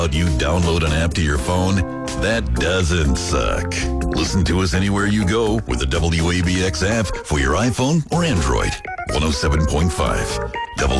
You download an app to your phone? That doesn't suck. Listen to us anywhere you go with the WABX app for your iPhone or Android. 107.5.